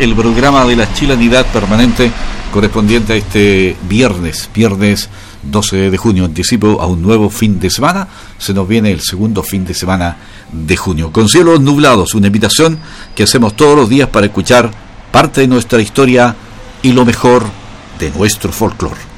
el programa de la chilenidad permanente correspondiente a este viernes 12 de junio, anticipo a un nuevo fin de semana. Se nos viene el segundo fin de semana de junio, con cielos nublados, una invitación que hacemos todos los días para escuchar parte de nuestra historia y lo mejor de nuestro folclore.